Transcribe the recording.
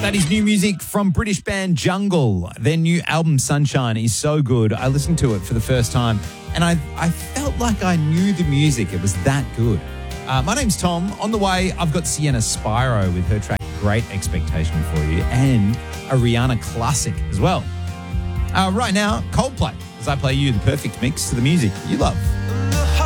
That is new music from British band Jungle. Their new album Sunshine is so good. I listened to it for the first time and I felt like I knew the music. It was that good. My name's Tom. On the way, I've got Sienna Spyro with her track Great Expectation for you and a Rihanna classic as well. Right now, Coldplay, as I play you the perfect mix to the music you love.